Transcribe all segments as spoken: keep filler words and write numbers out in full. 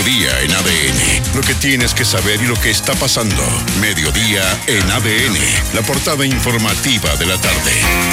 Mediodía en A D N. Lo que tienes que saber y lo que está pasando. Mediodía en A D N. La portada informativa de la tarde.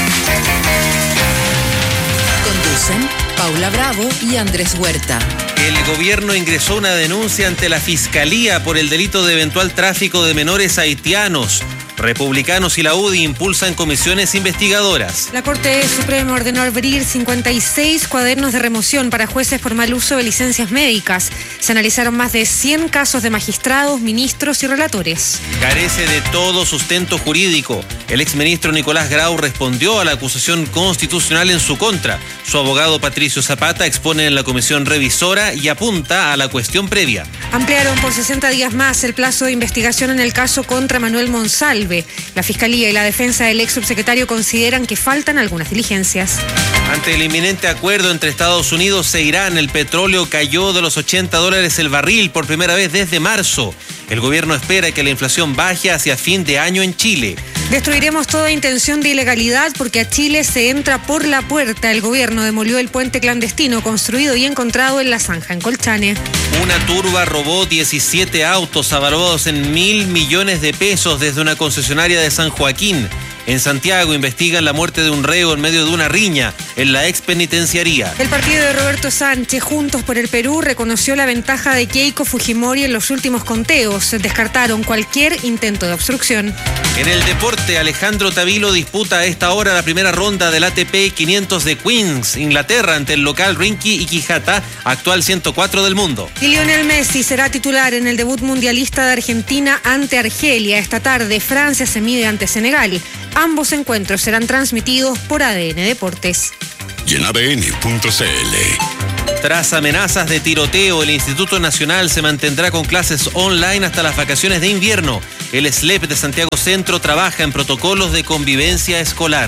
Conducen Paula Bravo y Andrés Huerta. El gobierno ingresó una denuncia ante la Fiscalía por el delito de eventual tráfico de menores haitianos. Republicanos y la U D I impulsan comisiones investigadoras. La Corte Suprema ordenó abrir cincuenta y seis cuadernos de remoción para jueces por mal uso de licencias médicas. Se analizaron más de cien casos de magistrados, ministros y relatores. Carece de todo sustento jurídico. El exministro Nicolás Grau respondió a la acusación constitucional en su contra. Su abogado Patricio Zapata expone en la comisión revisora y apunta a la cuestión previa. Ampliaron por sesenta días más el plazo de investigación en el caso contra Manuel Monsalve. La Fiscalía y la defensa del ex subsecretario consideran que faltan algunas diligencias. Ante el inminente acuerdo entre Estados Unidos e Irán, el petróleo cayó de los ochenta dólares el barril por primera vez desde marzo. El gobierno espera que la inflación baje hacia fin de año en Chile. Destruiremos toda intención de ilegalidad porque a Chile se entra por la puerta. El gobierno demolió el puente clandestino construido y encontrado en La Zanja, en Colchane. Una turba robó diecisiete autos avaluados en mil millones de pesos desde una concesionaria de San Joaquín. En Santiago investigan la muerte de un reo en medio de una riña en la ex penitenciaría. El partido de Roberto Sánchez, Juntos por el Perú, reconoció la ventaja de Keiko Fujimori en los últimos conteos. Descartaron cualquier intento de obstrucción. En el deporte, Alejandro Tavilo disputa a esta hora la primera ronda del A T P quinientos de Queens, Inglaterra, ante el local Rinky Ikihata, actual ciento cuatro del mundo. Y Lionel Messi será titular en el debut mundialista de Argentina ante Argelia. Esta tarde, Francia se mide ante Senegal. Ambos encuentros serán transmitidos por A D N Deportes. Y en A D N punto C L. Tras amenazas de tiroteo, el Instituto Nacional se mantendrá con clases online hasta las vacaciones de invierno. El S L E P de Santiago Centro trabaja en protocolos de convivencia escolar.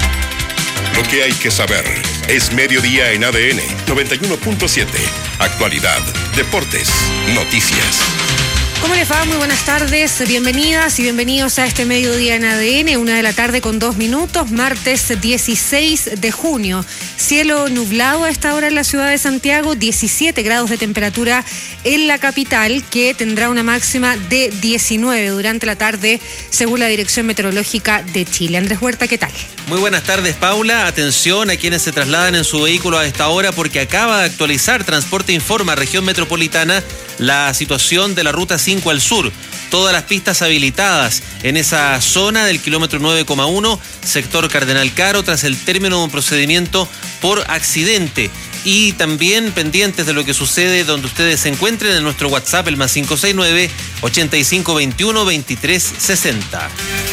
Lo que hay que saber es Mediodía en A D N noventa y uno punto siete. Actualidad, deportes, noticias. ¿Cómo les va? Muy buenas tardes, bienvenidas y bienvenidos a este Mediodía en A D N, una de la tarde con dos minutos, martes dieciséis de junio. Cielo nublado a esta hora en la ciudad de Santiago, diecisiete grados de temperatura en la capital, que tendrá una máxima de diecinueve durante la tarde, según la Dirección Meteorológica de Chile. Andrés Huerta, ¿qué tal? Muy buenas tardes, Paula. Atención a quienes se trasladan en su vehículo a esta hora porque acaba de actualizar Transporte Informa, región metropolitana, la situación de la ruta cinco al sur. Todas las pistas habilitadas en esa zona del kilómetro nueve coma uno, sector Cardenal Caro, tras el término de un procedimiento por accidente. Y también pendientes de lo que sucede donde ustedes se encuentren en nuestro WhatsApp, el más cinco seis nueve, ochenta y cinco veintiuno, veintitrés sesenta.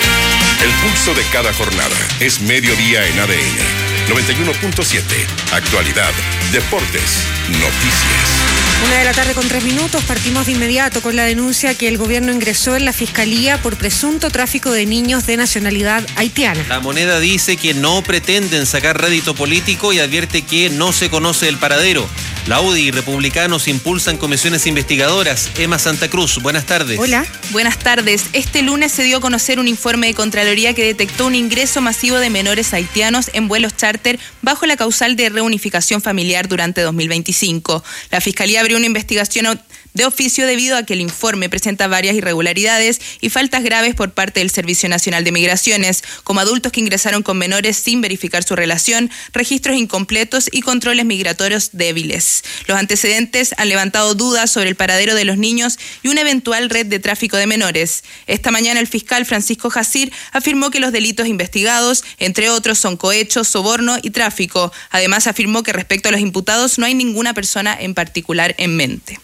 El pulso de cada jornada es Mediodía en A D N noventa y uno punto siete. Actualidad, deportes, noticias. Una de la tarde con tres minutos, partimos de inmediato con la denuncia que el gobierno ingresó en la Fiscalía por presunto tráfico de niños de nacionalidad haitiana. La Moneda dice que no pretenden sacar rédito político y advierte que no se conoce el paradero. La U D I y Republicanos impulsan comisiones investigadoras. Emma Santa Cruz, buenas tardes. Hola. Buenas tardes. Este lunes se dio a conocer un informe de Contraloría que detectó un ingreso masivo de menores haitianos en vuelos charter bajo la causal de reunificación familiar durante dos mil veinticinco. La Fiscalía abrió una investigación de oficio debido a que el informe presenta varias irregularidades y faltas graves por parte del Servicio Nacional de Migraciones, como adultos que ingresaron con menores sin verificar su relación, registros incompletos y controles migratorios débiles. Los antecedentes han levantado dudas sobre el paradero de los niños y una eventual red de tráfico de menores. Esta mañana el fiscal Francisco Jacir afirmó que los delitos investigados, entre otros, son cohecho, soborno y tráfico. Además afirmó que respecto a los imputados no hay ninguna persona en particular en mente.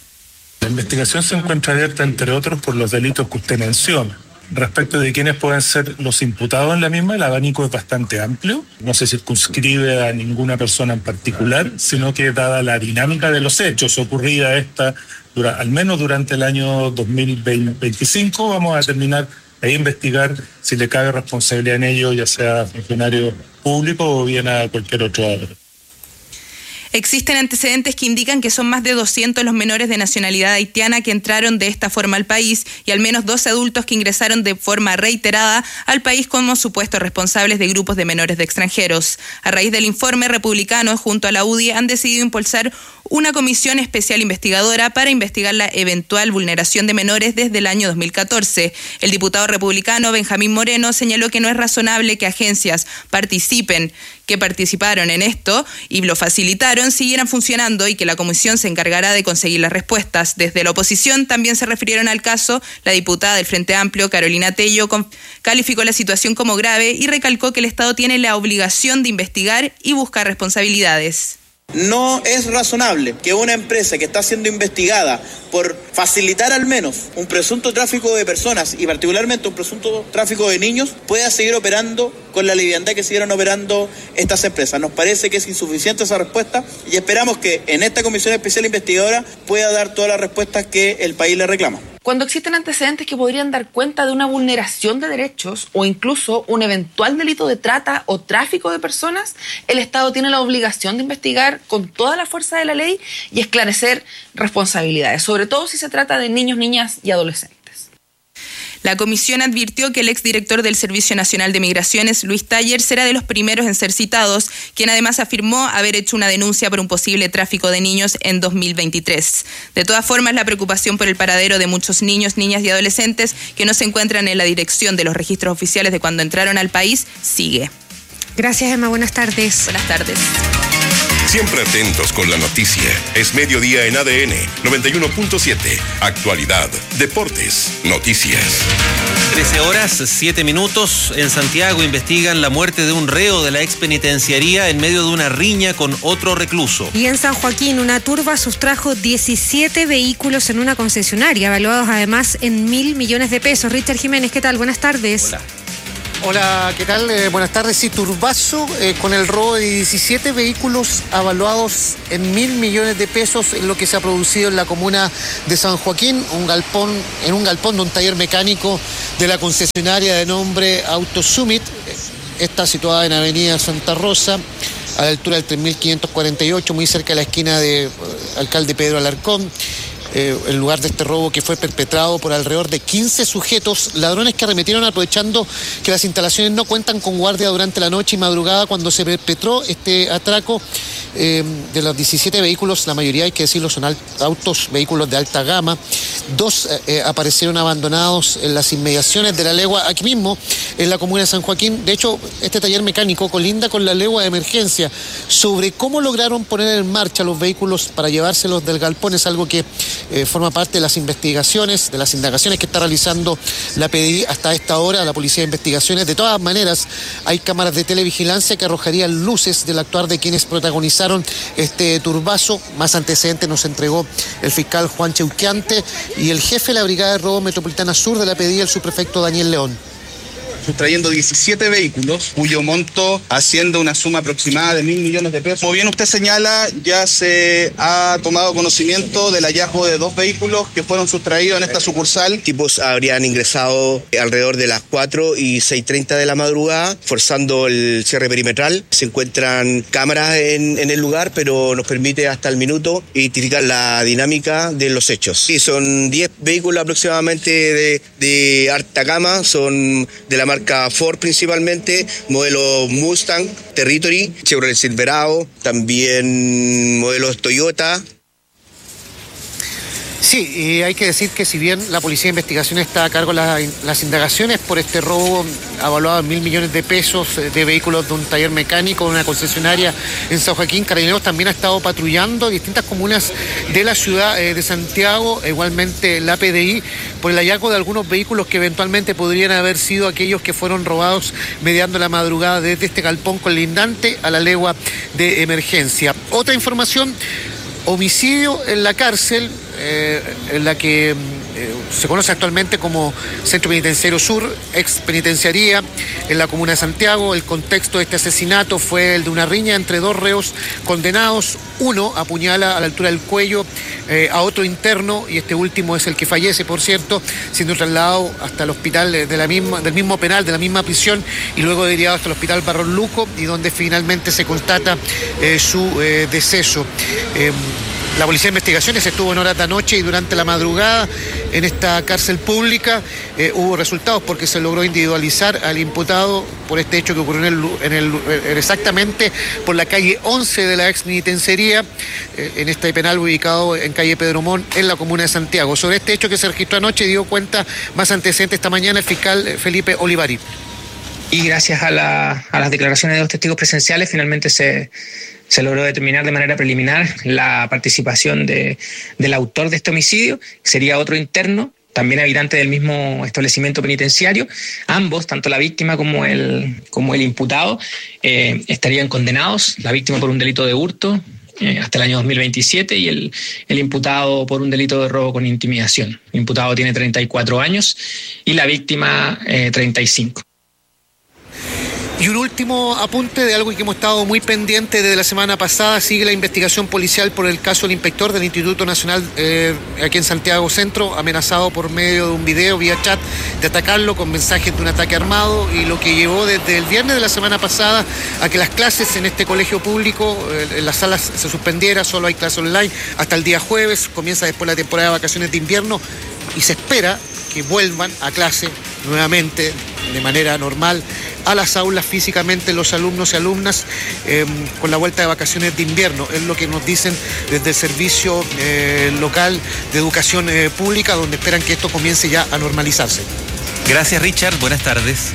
La investigación se encuentra abierta, entre otros, por los delitos que usted menciona. Respecto de quiénes pueden ser los imputados en la misma, el abanico es bastante amplio. No se circunscribe a ninguna persona en particular, sino que, dada la dinámica de los hechos ocurrida esta, dura, al menos durante el año dos mil veinticinco, vamos a terminar a investigar si le cabe responsabilidad en ello, ya sea a funcionario público o bien a cualquier otro. Existen antecedentes que indican que son más de doscientos los menores de nacionalidad haitiana que entraron de esta forma al país y al menos doce adultos que ingresaron de forma reiterada al país como supuestos responsables de grupos de menores de extranjeros. A raíz del informe, Republicanos junto a la U D I han decidido impulsar una comisión especial investigadora para investigar la eventual vulneración de menores desde el año dos mil catorce. El diputado republicano Benjamín Moreno señaló que no es razonable que agencias participen, que participaron en esto y lo facilitaron, siguieran funcionando y que la comisión se encargará de conseguir las respuestas. Desde la oposición también se refirieron al caso. La diputada del Frente Amplio, Carolina Tello, calificó la situación como grave y recalcó que el Estado tiene la obligación de investigar y buscar responsabilidades. No es razonable que una empresa que está siendo investigada por facilitar al menos un presunto tráfico de personas y particularmente un presunto tráfico de niños pueda seguir operando con la liviandad que siguieron operando estas empresas. Nos parece que es insuficiente esa respuesta y esperamos que en esta comisión especial investigadora pueda dar todas las respuestas que el país le reclama. Cuando existen antecedentes que podrían dar cuenta de una vulneración de derechos o incluso un eventual delito de trata o tráfico de personas, el Estado tiene la obligación de investigar con toda la fuerza de la ley y esclarecer responsabilidades, sobre todo si se trata de niños, niñas y adolescentes. La comisión advirtió que el exdirector del Servicio Nacional de Migraciones, Luis Taller, será de los primeros en ser citados, quien además afirmó haber hecho una denuncia por un posible tráfico de niños en dos mil veintitrés. De todas formas, la preocupación por el paradero de muchos niños, niñas y adolescentes que no se encuentran en la dirección de los registros oficiales de cuando entraron al país sigue. Gracias, Emma. Buenas tardes. Buenas tardes. Siempre atentos con la noticia. Es mediodía en A D N noventa y uno punto siete. Actualidad, deportes, noticias. trece horas, siete minutos. En Santiago investigan la muerte de un reo de la expenitenciaría en medio de una riña con otro recluso. Y en San Joaquín, una turba sustrajo diecisiete vehículos en una concesionaria, evaluados además en mil millones de pesos. Richard Jiménez, ¿qué tal? Buenas tardes. Hola. Hola, ¿qué tal? Eh, buenas tardes. Sí, turbazo eh, con el robo de diecisiete vehículos avaluados en mil millones de pesos, en lo que se ha producido en la comuna de San Joaquín, un galpón, en un galpón de un taller mecánico de la concesionaria de nombre AutoSummit. Está situada en Avenida Santa Rosa, a la altura del tres mil quinientos cuarenta y ocho, muy cerca de la esquina de eh, Alcalde Pedro Alarcón. Eh, el lugar de este robo que fue perpetrado por alrededor de quince sujetos, ladrones que arremetieron aprovechando que las instalaciones no cuentan con guardia durante la noche y madrugada cuando se perpetró este atraco. Eh, de los diecisiete vehículos, la mayoría, hay que decirlo, son autos, vehículos de alta gama. Dos eh, aparecieron abandonados en las inmediaciones de la legua, aquí mismo, en la comuna de San Joaquín. De hecho, este taller mecánico colinda con la legua de emergencia. Sobre cómo lograron poner en marcha los vehículos para llevárselos del galpón es algo que eh, forma parte de las investigaciones, de las indagaciones que está realizando la P D I hasta esta hora, la Policía de Investigaciones. De todas maneras, hay cámaras de televigilancia que arrojarían luces del actuar de quienes protagonizaron este turbazo. Más antecedentes nos entregó el fiscal Juan Cheuquiante y el jefe de la Brigada de Robo Metropolitana Sur de la P D I, el subprefecto Daniel León. Sustrayendo diecisiete vehículos, cuyo monto asciende a una suma aproximada de mil millones de pesos. Como bien usted señala, ya se ha tomado conocimiento del hallazgo de dos vehículos que fueron sustraídos en esta sucursal. Tipos habrían ingresado alrededor de las cuatro y seis treinta de la madrugada, forzando el cierre perimetral. Se encuentran cámaras en, en el lugar, pero nos permite hasta el minuto identificar la dinámica de los hechos. Sí, son diez vehículos aproximadamente de, de alta gama, son de la marca Ford principalmente, modelo Mustang, Territory, Chevrolet Silverado, también modelos Toyota. Sí, y hay que decir que si bien la Policía de Investigación está a cargo de la, las indagaciones por este robo evaluado en mil millones de pesos de vehículos de un taller mecánico de una concesionaria en San Joaquín, Carabineros también ha estado patrullando distintas comunas de la ciudad de Santiago, igualmente la P D I, por el hallazgo de algunos vehículos que eventualmente podrían haber sido aquellos que fueron robados mediando la madrugada desde este galpón colindante a la legua de emergencia. Otra información: homicidio en la cárcel, eh, en la que eh, se conoce actualmente como Centro Penitenciario Sur, ex penitenciaría en la comuna de Santiago. El contexto de este asesinato fue el de una riña entre dos reos condenados. Uno apuñala a la altura del cuello eh, a otro interno, y este último es el que fallece, por cierto, siendo trasladado hasta el hospital de la misma, del mismo penal, de la misma prisión, y luego derivado hasta el hospital Barros Luco, y donde finalmente se constata eh, su eh, deceso. Eh, La Policía de Investigaciones estuvo en horas de anoche y durante la madrugada en esta cárcel pública. Eh, hubo resultados porque se logró individualizar al imputado por este hecho que ocurrió en el, en el, en exactamente por la calle once de la ex penitenciaría, eh, en este penal ubicado en calle Pedro Montt, en la comuna de Santiago. Sobre este hecho que se registró anoche dio cuenta más antecedentes esta mañana el fiscal Felipe Olivari. Y gracias a, la, a las declaraciones de los testigos presenciales finalmente se... Se logró determinar de manera preliminar la participación de, del autor de este homicidio, que sería otro interno, también habitante del mismo establecimiento penitenciario. Ambos, tanto la víctima como el, como el imputado, eh, estarían condenados. La víctima por un delito de hurto eh, hasta el año dos mil veintisiete y el, el imputado por un delito de robo con intimidación. El imputado tiene treinta y cuatro años y la víctima eh, treinta y cinco. Y un último apunte de algo que hemos estado muy pendientes desde la semana pasada. Sigue la investigación policial por el caso del inspector del Instituto Nacional eh, aquí en Santiago Centro, amenazado por medio de un video vía chat de atacarlo con mensajes de un ataque armado, y lo que llevó desde el viernes de la semana pasada a que las clases en este colegio público, eh, en las salas se suspendiera, solo hay clases online hasta el día jueves. Comienza después la temporada de vacaciones de invierno y se espera que vuelvan a clase nuevamente de manera normal a las aulas físicamente los alumnos y alumnas eh, con la vuelta de vacaciones de invierno. Es lo que nos dicen desde el Servicio eh, Local de Educación eh, Pública, donde esperan que esto comience ya a normalizarse. Gracias, Richard. Buenas tardes.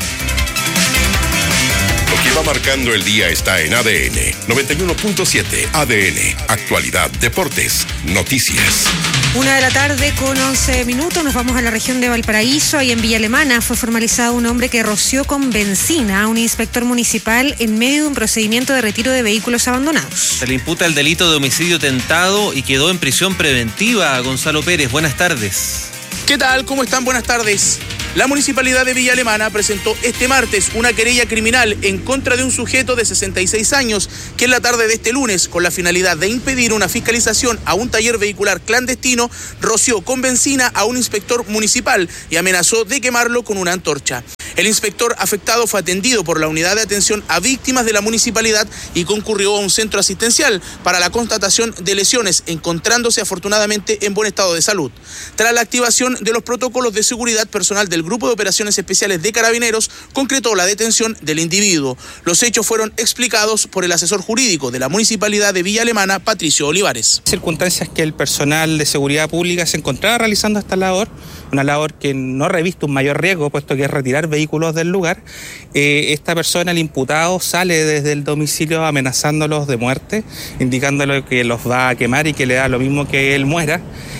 Lo que va marcando el día está en A D N noventa y uno punto siete. A D N, actualidad, deportes, noticias. Una de la tarde con once minutos, nos vamos a la región de Valparaíso. Ahí en Villa Alemana fue formalizado un hombre que roció con benzina a un inspector municipal en medio de un procedimiento de retiro de vehículos abandonados. Se le imputa el delito de homicidio tentado y quedó en prisión preventiva. Gonzalo Pérez, buenas tardes. ¿Qué tal? ¿Cómo están? Buenas tardes. La Municipalidad de Villa Alemana presentó este martes una querella criminal en contra de un sujeto de sesenta y seis años que en la tarde de este lunes, con la finalidad de impedir una fiscalización a un taller vehicular clandestino, roció con benzina a un inspector municipal y amenazó de quemarlo con una antorcha. El inspector afectado fue atendido por la Unidad de Atención a Víctimas de la Municipalidad y concurrió a un centro asistencial para la constatación de lesiones, encontrándose afortunadamente en buen estado de salud. Tras la activación de los protocolos de seguridad personal del Grupo de Operaciones Especiales de Carabineros, concretó la detención del individuo. Los hechos fueron explicados por el asesor jurídico de la Municipalidad de Villa Alemana, Patricio Olivares. Circunstancias que el personal de seguridad pública se encontraba realizando esta labor, una labor que no reviste un mayor riesgo, puesto que es retirar vehículos del lugar. Eh, esta persona, el imputado, sale desde el domicilio amenazándolos de muerte, indicándole que los va a quemar y que le da lo mismo que él muera,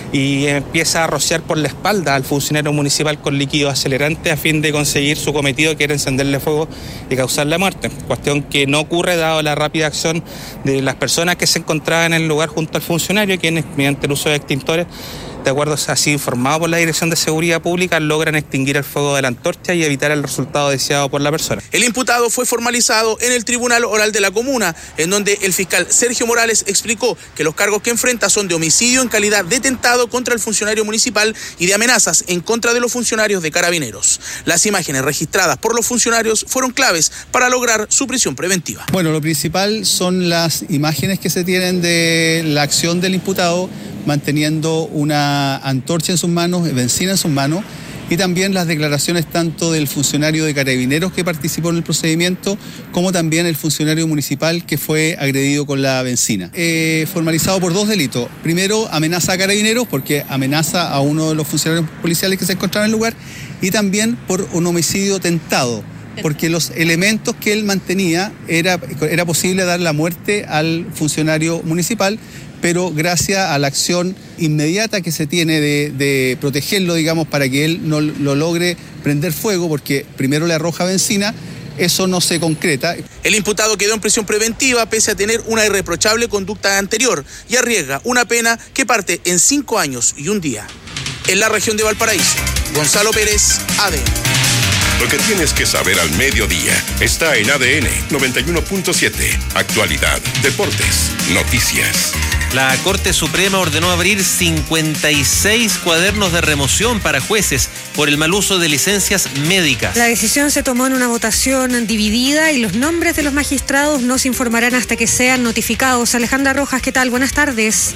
y empieza a rociar por la espalda al funcionario municipal con líquido acelerante a fin de conseguir su cometido, que era encenderle fuego y causar la muerte. Cuestión que no ocurre dado la rápida acción de las personas que se encontraban en el lugar junto al funcionario, quienes mediante el uso de extintores, de acuerdo así informado por la Dirección de Seguridad Pública, logran extinguir el fuego de la antorcha y evitar el resultado deseado por la persona. El imputado fue formalizado en el Tribunal Oral de la Comuna, en donde el fiscal Sergio Morales explicó que los cargos que enfrenta son de homicidio en calidad de tentado contra el funcionario municipal y de amenazas en contra de los funcionarios de Carabineros. Las imágenes registradas por los funcionarios fueron claves para lograr su prisión preventiva. Bueno, lo principal son las imágenes que se tienen de la acción del imputado, manteniendo una antorcha en sus manos, benzina en sus manos, y también las declaraciones tanto del funcionario de Carabineros que participó en el procedimiento, como también el funcionario municipal que fue agredido con la benzina. Eh, formalizado por dos delitos. Primero, amenaza a Carabineros, porque amenaza a uno de los funcionarios policiales que se encontraba en el lugar, y también por un homicidio tentado, porque los elementos que él mantenía, era, era posible dar la muerte al funcionario municipal, pero gracias a la acción inmediata que se tiene de, de protegerlo, digamos, para que él no lo logre prender fuego, porque primero le arroja benzina, eso no se concreta. El imputado quedó en prisión preventiva pese a tener una irreprochable conducta anterior y arriesga una pena que parte en cinco años y un día. En la región de Valparaíso, Gonzalo Pérez, A D N. Lo que tienes que saber al mediodía está en A D N noventa y uno punto siete. Actualidad, deportes, noticias. La Corte Suprema ordenó abrir cincuenta y seis cuadernos de remoción para jueces por el mal uso de licencias médicas. La decisión se tomó en una votación dividida y los nombres de los magistrados no se informarán hasta que sean notificados. Alejandra Rojas, ¿qué tal? Buenas tardes.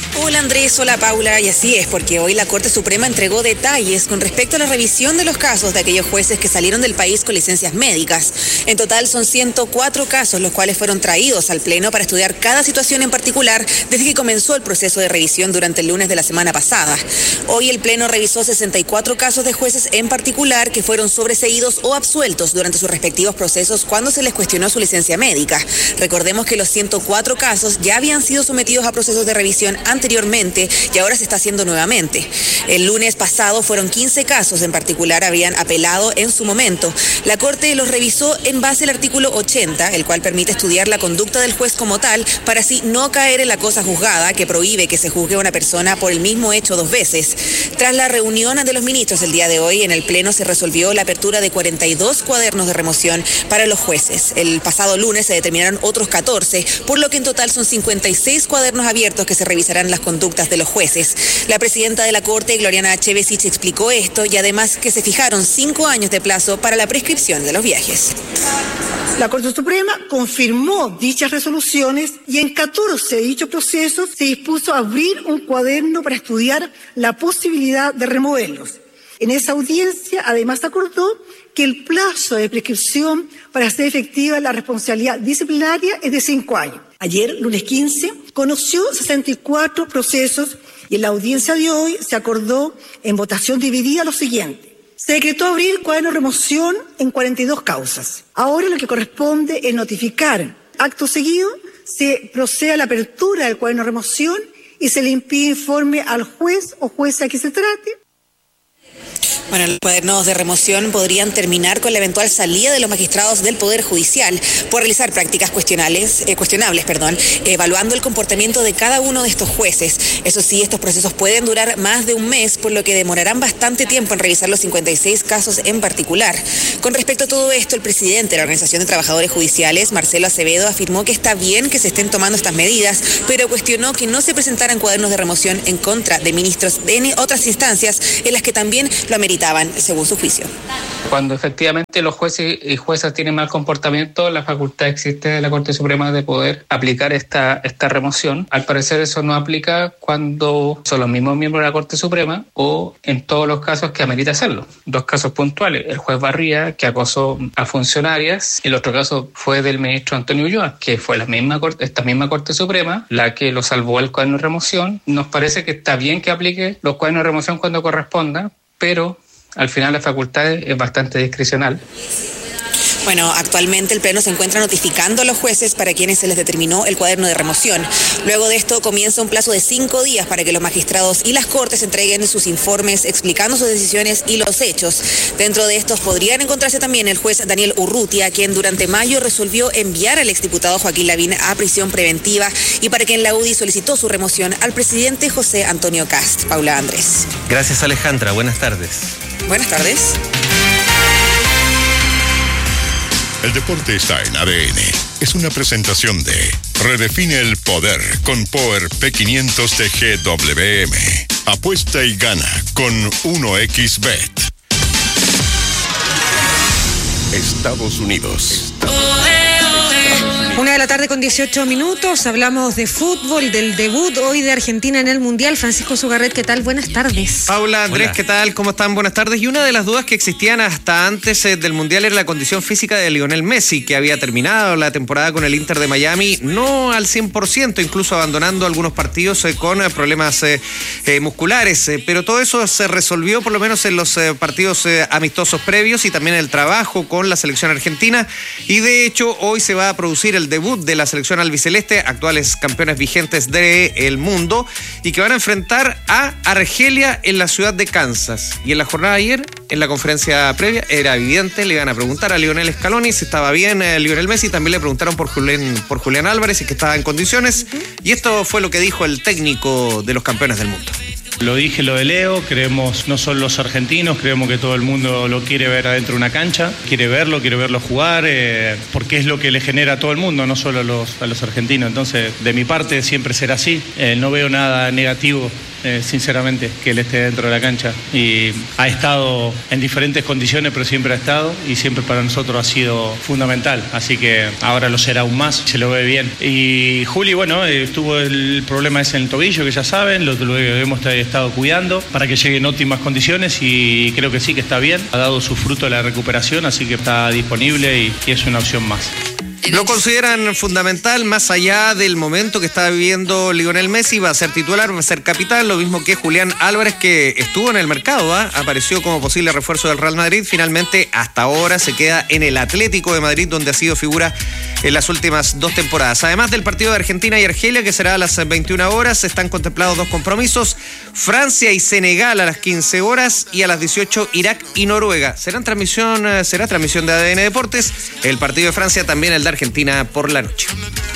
Hola Andrés, hola Paula, y así es, porque hoy la Corte Suprema entregó detalles con respecto a la revisión de los casos de aquellos jueces que salieron del país con licencias médicas. En total son ciento cuatro casos los cuales fueron traídos al Pleno para estudiar cada situación en particular desde que comenzó el proceso de revisión durante el lunes de la semana pasada. Hoy el Pleno revisó sesenta y cuatro casos de jueces en particular que fueron sobreseídos o absueltos durante sus respectivos procesos cuando se les cuestionó su licencia médica. Recordemos que los ciento cuatro casos ya habían sido sometidos a procesos de revisión anteriormente y ahora se está haciendo nuevamente. El lunes pasado fueron quince casos en particular, habían apelado en su momento. La Corte los revisó en base al artículo ochenta, el cual permite estudiar la conducta del juez como tal, para así no caer en la cosa juzgada que prohíbe que se juzgue a una persona por el mismo hecho dos veces. Tras la reunión de los ministros el día de hoy, en el Pleno se resolvió la apertura de cuarenta y dos cuadernos de remoción para los jueces. El pasado lunes se determinaron otros catorce, por lo que en total son cincuenta y seis cuadernos abiertos que se revisarán las conductas de los jueces. La presidenta de la Corte, Gloriana Chevesich, explicó esto y además que se fijaron cinco años de plazo para la prescripción de los viajes. La Corte Suprema confirmó dichas resoluciones y en catorce de dichos procesos se dispuso a abrir un cuaderno para estudiar la posibilidad de removerlos. En esa audiencia, además, acordó que el plazo de prescripción para hacer efectiva la responsabilidad disciplinaria es de cinco años. Ayer, lunes quince, conoció sesenta y cuatro procesos y en la audiencia de hoy se acordó en votación dividida lo siguiente. Se decretó abrir cuaderno de remoción en cuarenta y dos causas. Ahora lo que corresponde es notificar. Acto seguido, se procede a la apertura del cuaderno de remoción y se le impide informe al juez o jueza que se trate. Bueno, los cuadernos de remoción podrían terminar con la eventual salida de los magistrados del Poder Judicial por realizar prácticas cuestionables, eh, cuestionables, perdón, evaluando el comportamiento de cada uno de estos jueces. Eso sí, estos procesos pueden durar más de un mes, por lo que demorarán bastante tiempo en revisar los cincuenta y seis casos en particular. Con respecto a todo esto, el presidente de la Organización de Trabajadores Judiciales, Marcelo Acevedo, afirmó que está bien que se estén tomando estas medidas, pero cuestionó que no se presentaran cuadernos de remoción en contra de ministros en otras instancias en las que también lo ameritaban, según su juicio. Cuando efectivamente los jueces y juezas tienen mal comportamiento, la facultad existe de la Corte Suprema de poder aplicar esta, esta remoción. Al parecer eso no aplica cuando son los mismos miembros de la Corte Suprema o en todos los casos que amerita hacerlo. Dos casos puntuales: el juez Barría, que acosó a funcionarias, y el otro caso fue del ministro Antonio Ulloa, que fue la misma corte, esta misma Corte Suprema la que lo salvó el cuaderno de remoción. Nos parece que está bien que aplique los cuadernos de remoción cuando corresponda, pero al final la facultad es bastante discrecional. Bueno, actualmente el Pleno se encuentra notificando a los jueces para quienes se les determinó el cuaderno de remoción. Luego de esto comienza un plazo de cinco días para que los magistrados y las Cortes entreguen sus informes explicando sus decisiones y los hechos. Dentro de estos podrían encontrarse también el juez Daniel Urrutia, quien durante mayo resolvió enviar al exdiputado Joaquín Lavín a prisión preventiva y para quien la U D I solicitó su remoción al presidente José Antonio Kast. Paula Andrés. Gracias, Alejandra. Buenas tardes. Buenas tardes. El deporte está en A D N. Es una presentación de Redefine el Poder con Power P quinientos de G W M. Apuesta y gana con uno equis bet. Estados Unidos. Una de la tarde con dieciocho minutos, hablamos de fútbol, del debut hoy de Argentina en el Mundial. Francisco Sugarret, ¿qué tal? Buenas tardes. Paula, Andrés, Hola. ¿Qué tal? ¿Cómo están? Buenas tardes. Y una de las dudas que existían hasta antes eh, del Mundial era la condición física de Lionel Messi, que había terminado la temporada con el Inter de Miami, no al cien por ciento, incluso abandonando algunos partidos eh, con eh, problemas eh, eh, musculares. Eh, pero todo eso se resolvió por lo menos en los eh, partidos eh, amistosos previos y también el trabajo con la selección argentina. Y de hecho, hoy se va a producir el debut de la selección albiceleste, actuales campeones vigentes del mundo, y que van a enfrentar a Argelia en la ciudad de Kansas. Y en la jornada de ayer, en la conferencia previa, era evidente, le iban a preguntar a Lionel Scaloni si estaba bien eh, Lionel Messi, también le preguntaron por Julián, por Julián Álvarez y que estaba en condiciones, y esto fue lo que dijo el técnico de los campeones del mundo. Lo dije lo de Leo, creemos, no son los argentinos, creemos que todo el mundo lo quiere ver adentro de una cancha, quiere verlo, quiere verlo jugar, eh, porque es lo que le genera a todo el mundo, no solo a los, a los argentinos. Entonces, de mi parte siempre será así, eh, no veo nada negativo eh, sinceramente, que él esté dentro de la cancha. Y ha estado en diferentes condiciones, pero siempre ha estado y siempre para nosotros ha sido fundamental. Así que ahora lo será aún más, se lo ve bien. Y Juli, bueno, eh, tuvo el problema ese en el tobillo, que ya saben, lo, lo hemos estado cuidando para que llegue en óptimas condiciones y creo que sí que está bien. Ha dado su fruto de la recuperación, así que está disponible y, y es una opción más. Lo consideran fundamental, más allá del momento que está viviendo Lionel Messi. Va a ser titular, va a ser capitán, lo mismo que Julián Álvarez, que estuvo en el mercado, ¿eh? Apareció como posible refuerzo del Real Madrid. Finalmente, hasta ahora se queda en el Atlético de Madrid, donde ha sido figura en las últimas dos temporadas. Además del partido de Argentina y Argelia, que será a las veintiuna horas, están contemplados dos compromisos: Francia y Senegal a las quince horas y a las dieciocho Irak y Noruega. Serán transmisión, será transmisión de A D N Deportes. El partido de Francia, también el de Argentina por la noche.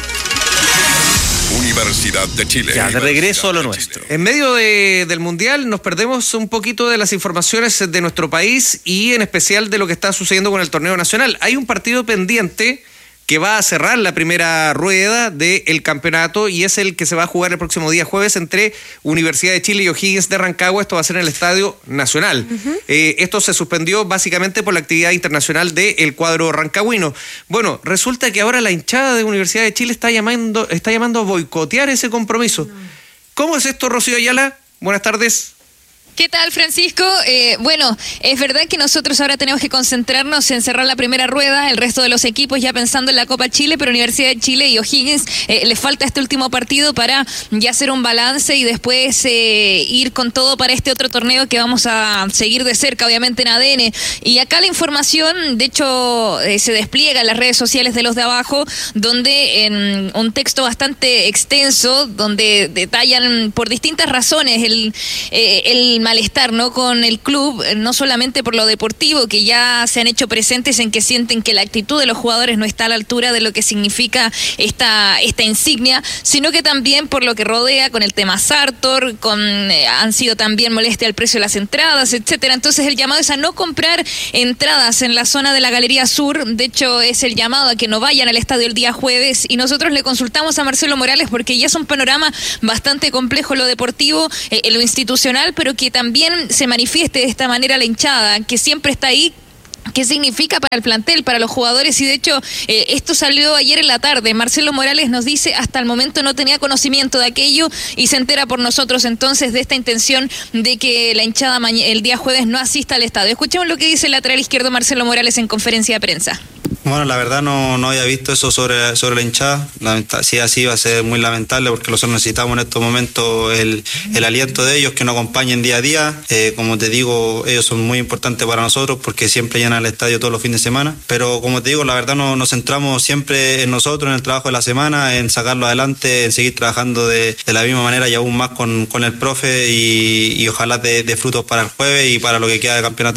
Universidad de Chile. Ya, de regreso a lo nuestro. En medio de, del Mundial nos perdemos un poquito de las informaciones de nuestro país y en especial de lo que está sucediendo con el torneo nacional. Hay un partido pendiente que va a cerrar la primera rueda del campeonato y es el que se va a jugar el próximo día jueves entre Universidad de Chile y O'Higgins de Rancagua. Esto va a ser en el Estadio Nacional. Uh-huh. Eh, esto se suspendió básicamente por la actividad internacional del cuadro rancagüino. Bueno, resulta que ahora la hinchada de Universidad de Chile está llamando, está llamando a boicotear ese compromiso. No. ¿Cómo es esto, Rocío Ayala? Buenas tardes. ¿Qué tal, Francisco? Eh, bueno, es verdad que nosotros ahora tenemos que concentrarnos en cerrar la primera rueda, el resto de los equipos ya pensando en la Copa Chile, pero Universidad de Chile y O'Higgins eh, les falta este último partido para ya hacer un balance y después eh, ir con todo para este otro torneo que vamos a seguir de cerca, obviamente en A D N. Y acá la información, de hecho, eh, se despliega en las redes sociales de los de abajo, donde en un texto bastante extenso, donde detallan por distintas razones el, eh, el malestar, ¿no?, con el club, no solamente por lo deportivo, que ya se han hecho presentes en que sienten que la actitud de los jugadores no está a la altura de lo que significa esta, esta insignia, sino que también por lo que rodea con el tema Sartor, con eh, han sido también molestia al precio de las entradas, etcétera. Entonces el llamado es a no comprar entradas en la zona de la Galería Sur. De hecho, es el llamado a que no vayan al estadio el día jueves, y nosotros le consultamos a Marcelo Morales porque ya es un panorama bastante complejo lo deportivo, eh, lo institucional, pero que también se manifieste de esta manera la hinchada, que siempre está ahí. ¿Qué significa para el plantel, para los jugadores? Y de hecho, eh, esto salió ayer en la tarde. Marcelo Morales nos dice, hasta el momento no tenía conocimiento de aquello y se entera por nosotros entonces de esta intención de que la hinchada el día jueves no asista al estadio. Escuchemos lo que dice el lateral izquierdo Marcelo Morales en conferencia de prensa. Bueno, la verdad no, no había visto eso sobre, sobre la hinchada. Lamenta- si así va a ser muy lamentable porque nosotros necesitamos en estos momentos el, el aliento de ellos, que nos acompañen día a día. Eh, como te digo, ellos son muy importantes para nosotros porque siempre llenan el estadio todos los fines de semana. Pero como te digo, la verdad no, nos centramos siempre en nosotros, en el trabajo de la semana, en sacarlo adelante, en seguir trabajando de, de la misma manera y aún más con, con el profe y, y ojalá de, de frutos para el jueves y para lo que queda de campeonato.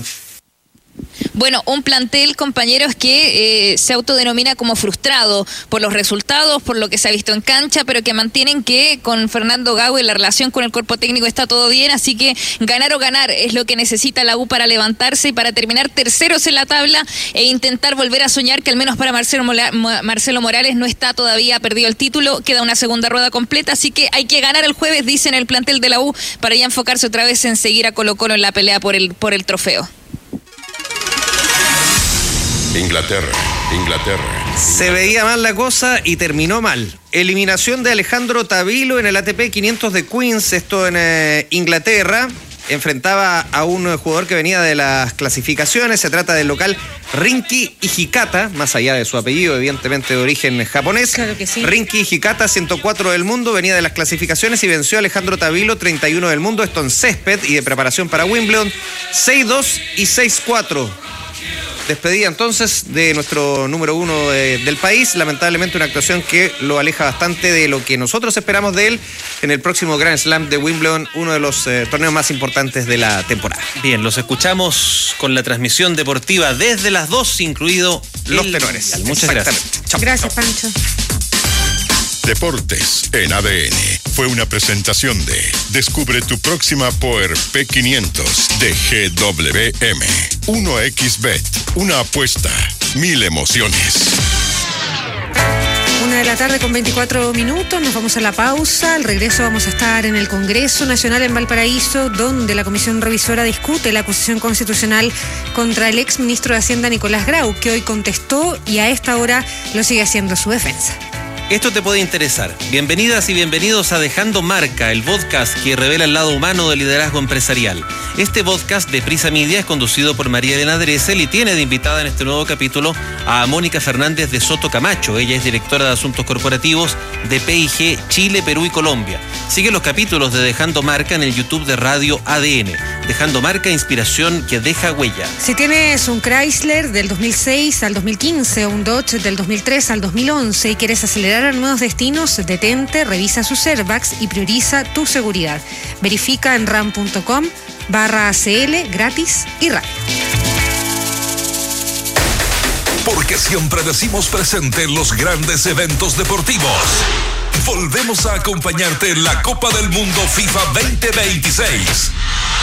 Bueno, un plantel, compañeros, que eh, se autodenomina como frustrado por los resultados, por lo que se ha visto en cancha, pero que mantienen que con Fernando Gago y la relación con el cuerpo técnico está todo bien, así que ganar o ganar es lo que necesita la U para levantarse y para terminar terceros en la tabla e intentar volver a soñar que al menos para Marcelo, Mola, Marcelo Morales no está todavía perdido el título, queda una segunda rueda completa, así que hay que ganar el jueves, dicen el plantel de la U, para ya enfocarse otra vez en seguir a Colo-Colo en la pelea por el, por el trofeo. Inglaterra, Inglaterra. Se veía mal la cosa y terminó mal. Eliminación de Alejandro Tavilo en el A T P quinientos de Queens, esto en eh, Inglaterra. Enfrentaba a un jugador que venía de las clasificaciones. Se trata del local Rinki Hijikata, más allá de su apellido, evidentemente de origen japonés. Claro que sí. Rinki Hijikata, ciento cuatro del mundo, venía de las clasificaciones y venció a Alejandro Tavilo, treinta y uno del mundo. Esto en césped y de preparación para Wimbledon, seis dos y seis cuatro. Despedida entonces de nuestro número uno de, del país. Lamentablemente una actuación que lo aleja bastante de lo que nosotros esperamos de él en el próximo Grand Slam de Wimbledon, uno de los eh, torneos más importantes de la temporada. Bien, los escuchamos con la transmisión deportiva desde las dos, incluido los tenores. Mundial. Muchas gracias. Chau. Gracias, Pancho. Deportes en A D N fue una presentación de Descubre tu próxima Power P quinientos de G W M. uno equis Bet, una apuesta, mil emociones. Una Una de la tarde con veinticuatro minutos, nos vamos a la pausa. Al regreso vamos a estar en el Congreso Nacional en Valparaíso, donde la Comisión Revisora discute la acusación constitucional contra el ex ministro de Hacienda Nicolás Grau, que hoy contestó y a esta hora lo sigue haciendo su defensa. Esto te puede interesar. Bienvenidas y bienvenidos a Dejando Marca, el podcast que revela el lado humano del liderazgo empresarial. Este podcast de Prisa Media es conducido por María Elena Dresel y tiene de invitada en este nuevo capítulo a Mónica Fernández de Soto Camacho. Ella es directora de Asuntos Corporativos de P I G Chile, Perú y Colombia. Sigue los capítulos de Dejando Marca en el YouTube de Radio A D N. Dejando Marca, inspiración que deja huella. Si tienes un Chrysler del dos mil seis al dos mil quince o un Dodge del dos mil tres al dos mil once y quieres acelerar a nuevos destinos, detente, revisa sus airbags y prioriza tu seguridad. Verifica en ram punto com barra A C L gratis y rápido. Porque siempre decimos presente en los grandes eventos deportivos. Volvemos a acompañarte en la Copa del Mundo FIFA veinte veintiséis.